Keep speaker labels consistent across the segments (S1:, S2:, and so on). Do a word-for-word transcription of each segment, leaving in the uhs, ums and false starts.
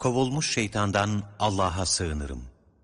S1: Kovulmuş şeytandan Allah'a sığınırım.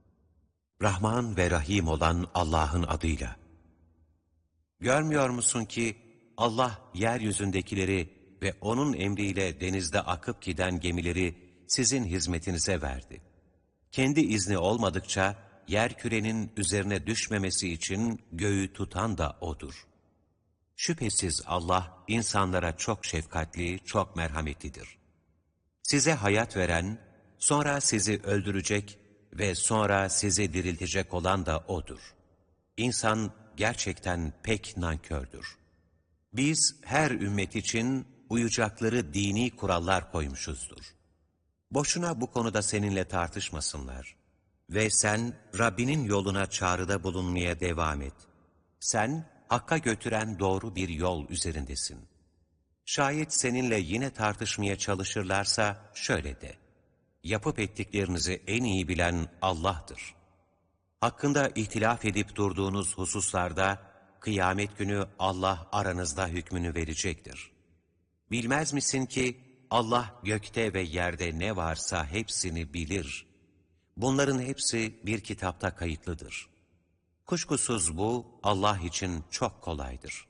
S1: Rahman ve Rahim olan Allah'ın adıyla. Görmüyor musun ki Allah yeryüzündekileri ve O'nun emriyle denizde akıp giden gemileri sizin hizmetinize verdi. Kendi izni olmadıkça yerkürenin üzerine düşmemesi için göğü tutan da O'dur. Şüphesiz Allah insanlara çok şefkatli, çok merhametlidir. Size hayat veren, sonra sizi öldürecek ve sonra sizi diriltecek olan da O'dur. İnsan gerçekten pek nankördür. Biz her ümmet için uyacakları dini kurallar koymuşuzdur. Boşuna bu konuda seninle tartışmasınlar. Ve sen Rabbinin yoluna çağrıda bulunmaya devam et. Sen Hakk'a götüren doğru bir yol üzerindesin. Şayet seninle yine tartışmaya çalışırlarsa şöyle de: yapıp ettiklerinizi en iyi bilen Allah'tır. Hakkında ihtilaf edip durduğunuz hususlarda kıyamet günü Allah aranızda hükmünü verecektir. Bilmez misin ki Allah gökte ve yerde ne varsa hepsini bilir. Bunların hepsi bir kitapta kayıtlıdır. Kuşkusuz bu Allah için çok kolaydır.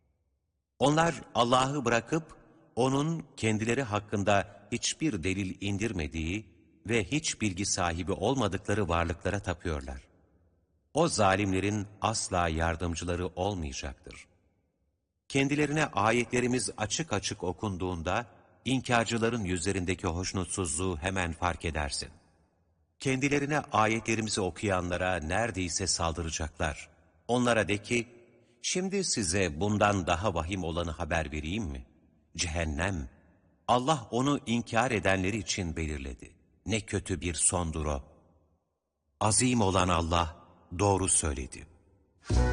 S1: Onlar Allah'ı bırakıp O'nun kendileri hakkında hiçbir delil indirmediği ve hiç bilgi sahibi olmadıkları varlıklara tapıyorlar. O zalimlerin asla yardımcıları olmayacaktır. Kendilerine ayetlerimiz açık açık okunduğunda inkarcıların yüzlerindeki hoşnutsuzluğu hemen fark edersin. Kendilerine ayetlerimizi okuyanlara neredeyse saldıracaklar. Onlara de ki, şimdi size bundan daha vahim olanı haber vereyim mi? Cehennem, Allah onu inkar edenleri için belirledi. Ne kötü bir sondur o. Azim olan Allah doğru söyledi.